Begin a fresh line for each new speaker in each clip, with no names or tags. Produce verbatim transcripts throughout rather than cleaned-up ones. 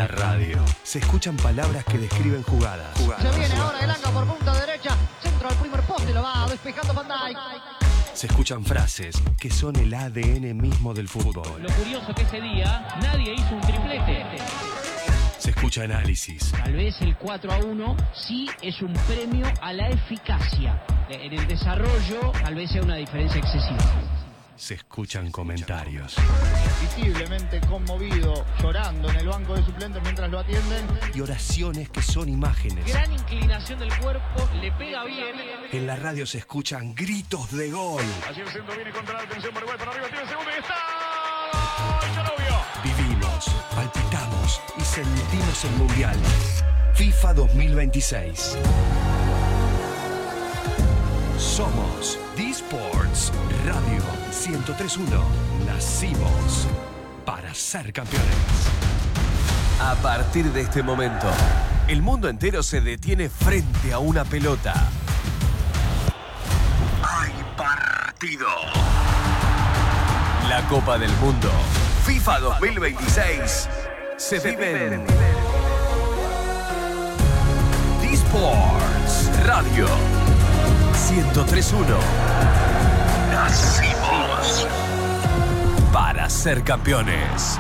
la radio se escuchan palabras que describen jugadas. jugadas.
Se viene ahora Elanga por punta derecha, centro al primer poste, lo va despejando Van Dijk.
Se escuchan frases que son el A D N mismo del fútbol.
Lo curioso que ese día nadie hizo un triplete.
Se escucha análisis.
Tal vez el cuatro a uno sí es un premio a la eficacia. En el desarrollo tal vez sea una diferencia excesiva.
Se escuchan comentarios.
Visiblemente conmovido, llorando en el banco de suplentes mientras lo atienden.
Y oraciones que son imágenes.
Gran inclinación del cuerpo, le pega bien.
En la radio se escuchan gritos de gol.
Allí el centro viene contra la atención, Paraguay para arriba, tiene el segundo y está. ¡Ya lo vio!
Vivimos, palpitamos y sentimos el Mundial. FIFA dos mil veintiséis. Somos D-Sports Radio ciento tres punto uno. Nacimos para ser campeones.
A partir de este momento, el mundo entero se detiene frente a una pelota.
¡Hay partido!
La Copa del Mundo, FIFA dos mil veintiséis, se vive en D-Sports Radio ciento tres punto uno.
Nacimos
para ser campeones.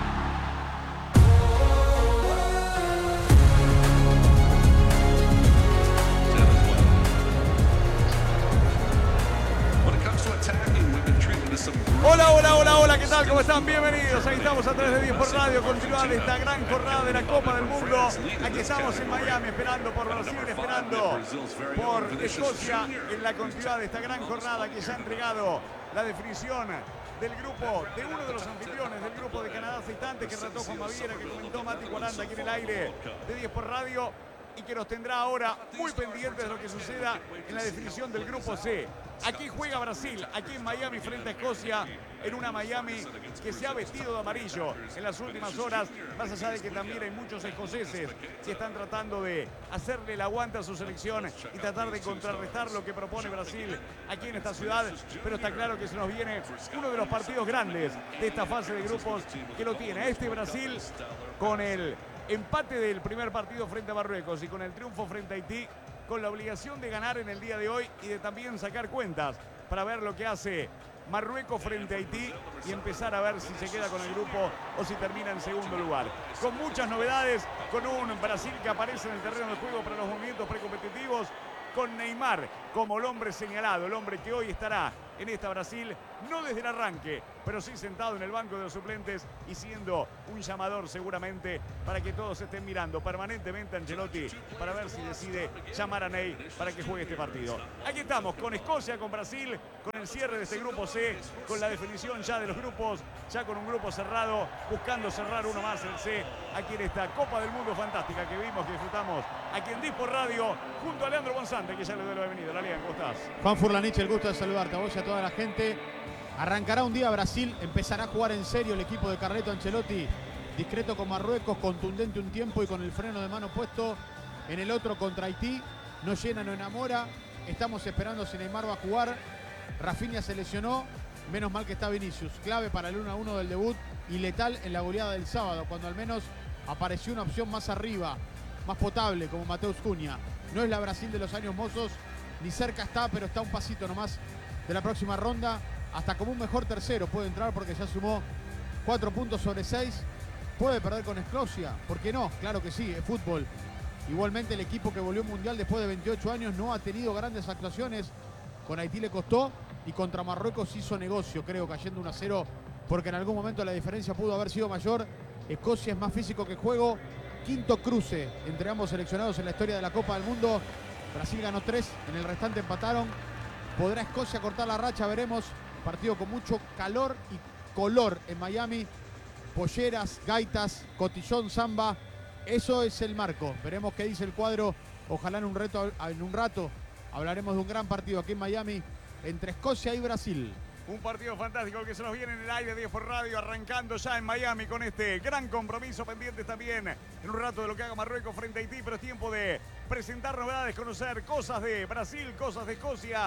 Hola, hola, hola, hola, ¿qué tal? ¿Cómo están? Bienvenidos. Ahí estamos a través de diez por Radio, continuando esta gran jornada de la Copa del Mundo. Aquí estamos en Miami, esperando por Brasil, esperando por Escocia, en la continuidad de esta gran jornada que ya ha entregado la definición del grupo, de uno de los anfitriones del grupo de Canadá aceitante, que relató Juan Maviera, que comentó Mati Guaranda aquí en el aire de diez por Radio, y que nos tendrá ahora muy pendientes de lo que suceda en la definición del grupo C. Aquí juega Brasil, aquí en Miami frente a Escocia, en una Miami que se ha vestido de amarillo en las últimas horas, más allá de que también hay muchos escoceses que están tratando de hacerle el aguante a su selección y tratar de contrarrestar lo que propone Brasil aquí en esta ciudad, pero está claro que se nos viene uno de los partidos grandes de esta fase de grupos que lo tiene. Este Brasil con el empate del primer partido frente a Marruecos y con el triunfo frente a Haití, con la obligación de ganar en el día de hoy y de también sacar cuentas para ver lo que hace Marruecos frente a Haití y empezar a ver si se queda con el grupo o si termina en segundo lugar. Con muchas novedades, con un Brasil que aparece en el terreno de juego para los movimientos precompetitivos, con Neymar como el hombre señalado, el hombre que hoy estará en esta Brasil, no desde el arranque, pero sí sentado en el banco de los suplentes y siendo un llamador seguramente para que todos estén mirando permanentemente a Ancelotti para ver si decide llamar a Ney para que juegue este partido. Aquí estamos con Escocia, con Brasil, con el cierre de este grupo C, con la definición ya de los grupos, ya con un grupo cerrado, buscando cerrar uno más el C, aquí en esta Copa del Mundo fantástica que vimos, que disfrutamos aquí en D-Sport Radio, junto a Leandro Bonzante, que ya le doy la bienvenida. Lalian, ¿cómo estás?
Juan Furlanich, el gusto de saludarte a vos y a toda la gente. Arrancará un día Brasil, empezará a jugar en serio el equipo de Carleto Ancelotti, discreto con Marruecos, contundente un tiempo y con el freno de mano puesto en el otro contra Haití. No llena, no enamora. Estamos esperando si Neymar va a jugar. Rafinha se lesionó, menos mal que está Vinicius, clave para el uno a uno del debut y letal en la goleada del sábado, cuando al menos apareció una opción más arriba, más potable, como Mateus Cunha. No es la Brasil de los años mozos, ni cerca está, pero está un pasito nomás de la próxima ronda. Hasta como un mejor tercero puede entrar porque ya sumó cuatro puntos sobre seis. Puede perder con Escocia, ¿por qué no? Claro que sí, es fútbol. Igualmente el equipo que volvió mundial después de veintiocho años no ha tenido grandes actuaciones. Con Haití le costó y contra Marruecos hizo negocio, creo, cayendo uno a cero, porque en algún momento la diferencia pudo haber sido mayor. Escocia es más físico que juego. Quinto cruce entre ambos seleccionados en la historia de la Copa del Mundo. Brasil ganó tres, en el restante empataron. ¿Podrá Escocia cortar la racha? Veremos. Partido con mucho calor y color en Miami. Polleras, gaitas, cotillón, samba. Eso es el marco. Veremos qué dice el cuadro. Ojalá en un, reto, en un rato hablaremos de un gran partido aquí en Miami entre Escocia y Brasil.
Un partido fantástico que se nos viene en el aire de diez por Radio, arrancando ya en Miami con este gran compromiso, pendientes también en un rato de lo que haga Marruecos frente a Haití, pero es tiempo de presentar novedades, conocer cosas de Brasil, cosas de Escocia,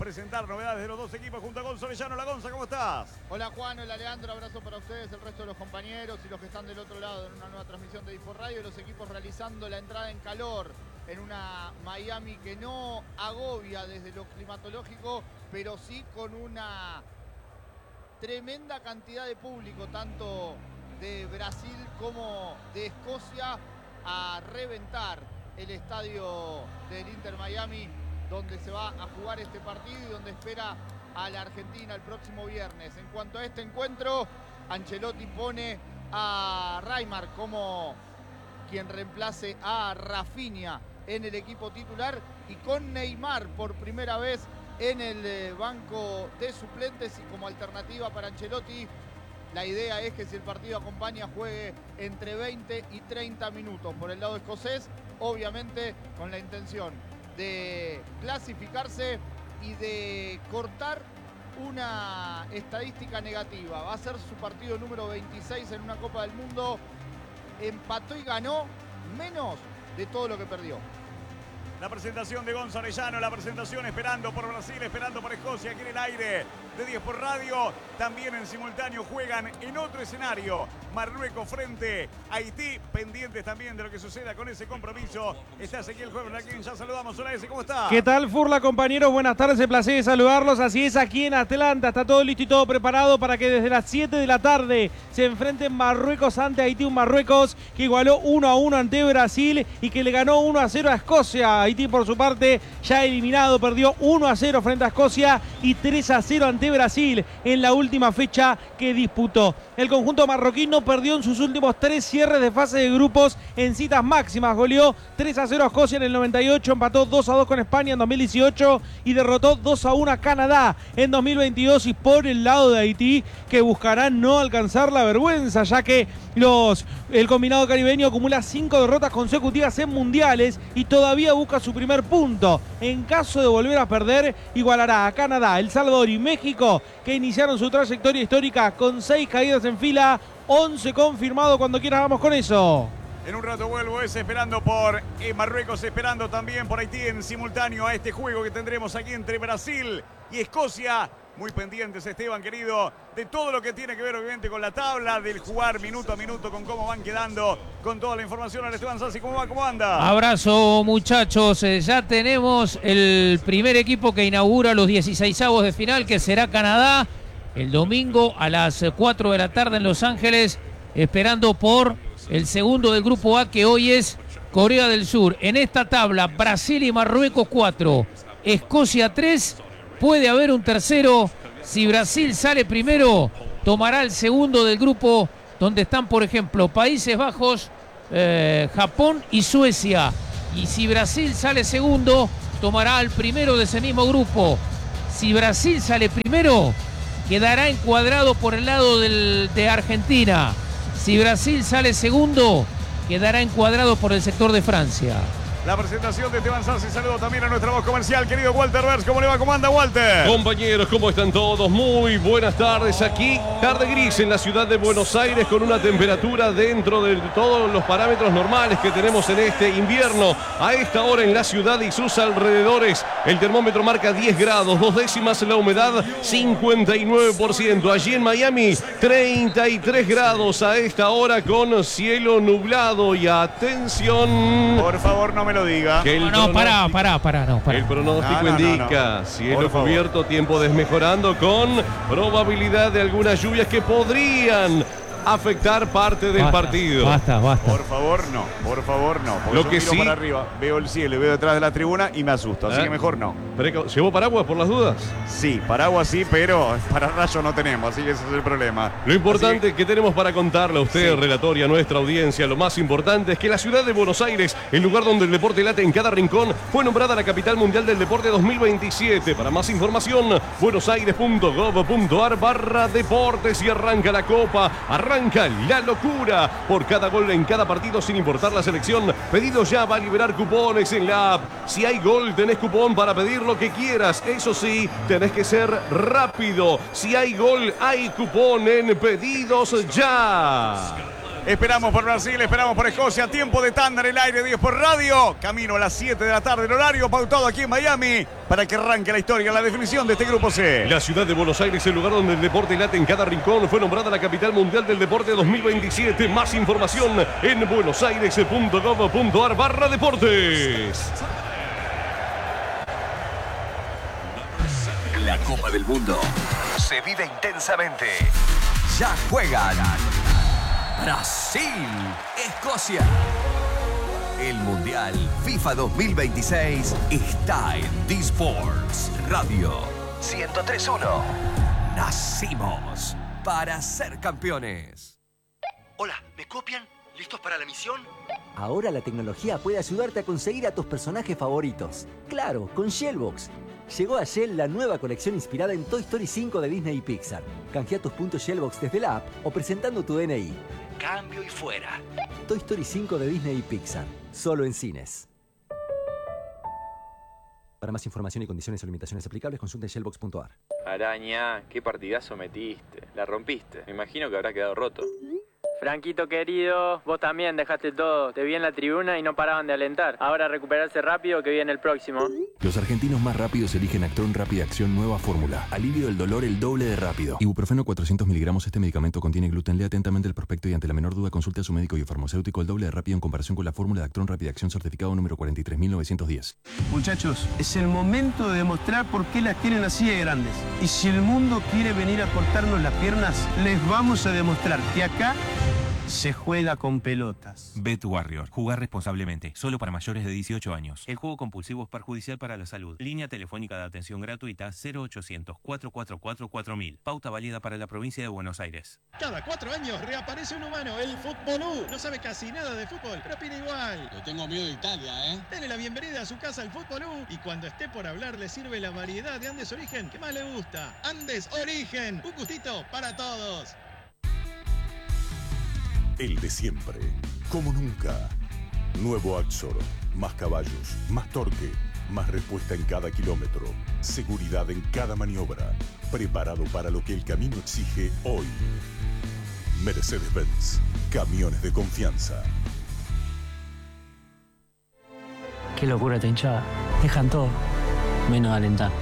presentar novedades de los dos equipos junto a Gonzalo Orellano. La Gonza, ¿cómo estás?
Hola Juan, hola Leandro, abrazo para ustedes, el resto de los compañeros y los que están del otro lado en una nueva transmisión de Disport Radio. Los equipos realizando la entrada en calor en una Miami que no agobia desde lo climatológico, pero sí con una tremenda cantidad de público, tanto de Brasil como de Escocia, a reventar el estadio del Inter Miami, donde se va a jugar este partido y donde espera a la Argentina el próximo viernes. En cuanto a este encuentro, Ancelotti pone a Reimar como quien reemplace a Rafinha en el equipo titular y con Neymar por primera vez en el banco de suplentes y como alternativa para Ancelotti. La idea es que si el partido acompaña juegue entre veinte y treinta minutos por el lado escocés, obviamente con la intención de clasificarse y de cortar una estadística negativa. Va a ser su partido número veintiséis en una Copa del Mundo. Empató y ganó menos de todo lo que perdió.
La presentación de Gonzalo Orellano, la presentación esperando por Brasil, esperando por Escocia, aquí en el aire de Disport Radio. También en simultáneo juegan en otro escenario, Marruecos frente a Haití, pendientes también de lo que suceda con ese compromiso. Está Ezequiel Jueves, a quien ya saludamos. Hola, Eze, ¿cómo está?
¿Qué tal, Furla, compañeros? Buenas tardes, el placer de saludarlos. Así es, aquí en Atlanta está todo listo y todo preparado para que desde las siete de la tarde se enfrenten Marruecos ante Haití, un Marruecos que igualó uno a uno ante Brasil y que le ganó uno a cero a Escocia. Haití, por su parte, ya eliminado, perdió uno a cero frente a Escocia y tres a cero ante Brasil en la última fecha que disputó. El conjunto marroquí no perdió en sus últimos tres cierres de fase de grupos en citas máximas. Goleó tres a cero a Escocia en el noventa y ocho, empató dos a dos con España en dos mil dieciocho y derrotó dos a uno a Canadá en dos mil veintidós. Y por el lado de Haití, que buscará no alcanzar la vergüenza, ya que los, el combinado caribeño acumula cinco derrotas consecutivas en mundiales y todavía busca su primer punto. En caso de volver a perder, igualará a Canadá, El Salvador y México, que iniciaron su trayectoria histórica con seis caídas en fila, once confirmado. Cuando quieras vamos con eso.
En un rato vuelvo, es esperando por eh, Marruecos, esperando también por Haití en simultáneo a este juego que tendremos aquí entre Brasil y Escocia. Muy pendientes, Esteban, querido, de todo lo que tiene que ver, obviamente, con la tabla, del jugar minuto a minuto, con cómo van quedando, con toda la información. Ahora, Esteban Sassi, ¿cómo va? ¿Cómo anda?
Abrazo, muchachos. Eh, ya tenemos el primer equipo que inaugura los dieciseisavos de final, que será Canadá, el domingo a las cuatro de la tarde en Los Ángeles, esperando por el segundo del grupo A, que hoy es Corea del Sur. En esta tabla, Brasil y Marruecos cuatro, Escocia tres. Puede haber un tercero. Si Brasil sale primero, tomará el segundo del grupo, donde están, por ejemplo, Países Bajos, eh, Japón y Suecia. Y si Brasil sale segundo, tomará el primero de ese mismo grupo. Si Brasil sale primero, quedará encuadrado por el lado del, de Argentina. Si Brasil sale segundo, quedará encuadrado por el sector de Francia.
La presentación de Esteban Sassi. Saludo también a nuestra voz comercial, querido Walter Vers. ¿Cómo le va? ¿Cómo anda, Walter?
Compañeros, ¿cómo están todos? Muy buenas tardes. Aquí, tarde gris en la ciudad de Buenos Aires, con una temperatura dentro de todos los parámetros normales que tenemos en este invierno. A esta hora en la ciudad y sus alrededores, el termómetro marca diez grados, dos décimas, la humedad cincuenta y nueve por ciento. Allí en Miami, treinta y tres grados a esta hora, con cielo nublado. Y atención,
por favor, no me lo diga.
Que no, no, pará, pará, pará, no, pará.
El pronóstico
no, no,
indica
no, no.
cielo cubierto, tiempo desmejorando, con probabilidad de algunas lluvias que podrían afectar parte del
basta,
partido.
Basta, basta.
Por favor, no. Por favor, no. Porque
Lo
yo
que
miro
sí,
para arriba, veo el cielo y veo detrás de la tribuna y me asusto. Así
¿Eh?
que mejor no.
Preca- ¿Llevó paraguas por las dudas?
Sí, paraguas sí, pero para rayo no tenemos. Así que ese es el problema.
Lo importante
que...
que tenemos para contarle a usted,
sí,
relator, y a nuestra audiencia, lo más importante es que la ciudad de Buenos Aires, el lugar donde el deporte late en cada rincón, fue nombrada la capital mundial del deporte dos mil veintisiete. Para más información, buenosaires.gov.ar barra deportes, y arranca la copa, arranca la locura por cada gol en cada partido, sin importar la selección. Pedido ya, va a liberar cupones en la app. Si hay gol, tenés cupón para pedir lo que quieras. Eso sí, tenés que ser rápido. Si hay gol, hay cupón en Pedidos Ya.
Esperamos por Brasil, esperamos por Escocia. Tiempo de tanda en el aire, diez por radio. Camino a las siete de la tarde, el horario pautado aquí en Miami para que arranque la historia, la definición de este grupo C.
La ciudad de Buenos Aires, el lugar donde el deporte late en cada rincón, fue nombrada la capital mundial del deporte dos mil veintisiete. Más información en buenosaires punto gov punto ar barra deportes.
La Copa del Mundo se vive intensamente. Ya juegan Brasil, Escocia. El Mundial FIFA dos mil veintiséis está en D-Sports Radio ciento tres punto uno. Nacimos para ser campeones.
Hola, ¿me copian? ¿Listos para la misión?
Ahora la tecnología puede ayudarte a conseguir a tus personajes favoritos. Claro, con Shellbox. Llegó a Shell la nueva colección inspirada en Toy Story cinco de Disney y Pixar. Canjea tus puntos Shellbox desde la app o presentando tu D N I.
Cambio y fuera.
Toy Story cinco de Disney y Pixar. Solo en cines. Para más información y condiciones o limitaciones aplicables, consulta shellbox punto ar.
Araña, qué partidazo metiste. La rompiste. Me imagino que habrá quedado roto.
Franquito querido, vos también dejaste todo. Te vi en la tribuna y no paraban de alentar. Ahora recuperarse rápido que viene el próximo.
Los argentinos más rápidos eligen Actron Rápida Acción Nueva Fórmula. Alivio del dolor el doble de rápido. Ibuprofeno cuatrocientos miligramos. Este medicamento contiene gluten. Lea atentamente el prospecto y ante la menor duda consulte a su médico y farmacéutico. El doble de rápido en comparación con la fórmula de Actron Rápida Acción certificado número cuarenta y tres mil novecientos diez.
Muchachos, es el momento de demostrar por qué las quieren así de grandes. Y si el mundo quiere venir a cortarnos las piernas, les vamos a demostrar que acá se juega con pelotas.
Bet Warrior. Jugar responsablemente. Solo para mayores de dieciocho años. El juego compulsivo es perjudicial para la salud. Línea telefónica de atención gratuita cero ochocientos, cuatro cuatro cuatro, cuatro mil. Pauta válida para la provincia de Buenos Aires.
Cada cuatro años reaparece un humano, el Futbolú. No sabe casi nada de fútbol, pero opina igual.
Le tengo miedo de Italia, ¿eh?
Dele la bienvenida a su casa al Futbolú y cuando esté por hablar le sirve la variedad de Andes Origen que más le gusta. Andes Origen. Un gustito para todos.
El de siempre, como nunca. Nuevo Axor, más caballos, más torque, más respuesta en cada kilómetro, seguridad en cada maniobra, preparado para lo que el camino exige hoy. Mercedes-Benz, camiones de confianza.
Qué locura esta hinchada. Dejan todo, menos alentar.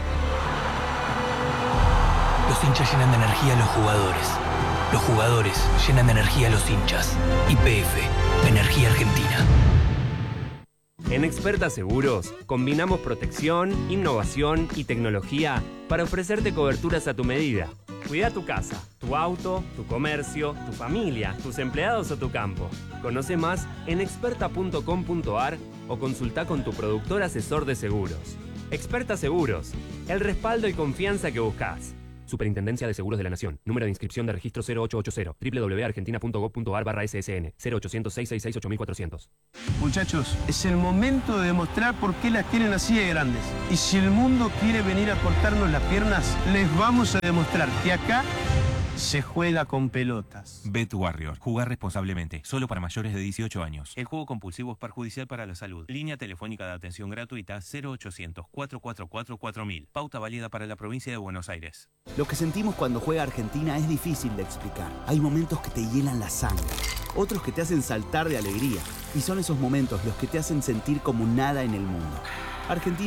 Los hinchas llenan de energía a los jugadores. Los jugadores llenan de energía a los hinchas. Y P F, Energía Argentina.
En Experta Seguros, combinamos protección, innovación y tecnología para ofrecerte coberturas a tu medida. Cuida tu casa, tu auto, tu comercio, tu familia, tus empleados o tu campo. Conoce más en experta punto com punto ar o consulta con tu productor asesor de seguros. Experta Seguros, el respaldo y confianza que buscas. Superintendencia de Seguros de la Nación. Número de inscripción de registro cero ocho ocho cero. doble u doble u doble u punto argentina punto gov punto ar barra S S N. cero ochocientos, seiscientos sesenta y seis, ocho mil cuatrocientos.
Muchachos, es el momento de demostrar por qué las quieren así de grandes. Y si el mundo quiere venir a cortarnos las piernas, les vamos a demostrar que acá se juega con pelotas.
Bet Warrior. Jugar responsablemente. Solo para mayores de dieciocho años. El juego compulsivo es perjudicial para la salud. Línea telefónica de atención gratuita cero ochocientos, cuatro cuatro cuatro, cuatro mil. Pauta válida para la provincia de Buenos Aires.
Lo que sentimos cuando juega Argentina es difícil de explicar. Hay momentos que te hielan la sangre, otros que te hacen saltar de alegría. Y son esos momentos los que te hacen sentir como nada en el mundo. Argentina